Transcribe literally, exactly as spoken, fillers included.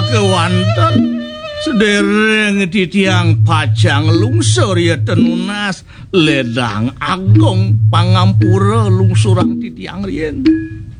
kewanten sedereng di tiang pajang lungsur ya tenunas ledang agong pangampura lungsurang di tiang rien